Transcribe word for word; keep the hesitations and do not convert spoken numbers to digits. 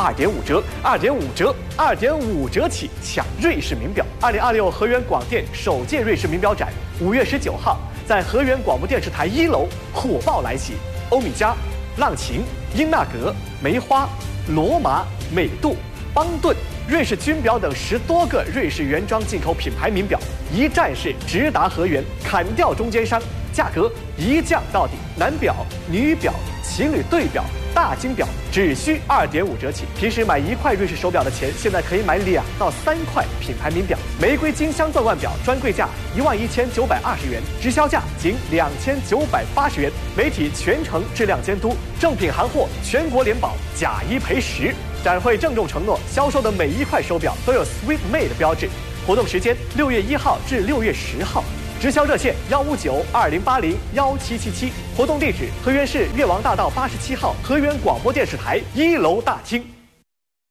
二点五折，二点五折，二点五折起抢瑞士名表。二零二六河源广电首届瑞士名表展，五月十九号在河源广播电视台一楼火爆来袭，欧米茄、浪琴、英纳格、梅花、罗马、美度、邦顿、瑞士军表等十多个瑞士原装进口品牌名表，一站式直达河源，砍掉中间商，价格一降到底。男表、女表、情侣对表、大金表只需二点五折起。平时买一块瑞士手表的钱，现在可以买两到三块品牌名表。玫瑰金镶钻腕表专柜价一万一千九百二十元，直销价仅两千九百八十元。媒体全程质量监督，正品行货全国联保，假一赔十。展会郑重承诺，销售的每一块手表都有 Sweet Made 的标志。活动时间六月一号至六月十号，直销热线幺五九二零八零幺七七七。活动地址：河源市越王大道八十七号河源广播电视台一楼大厅。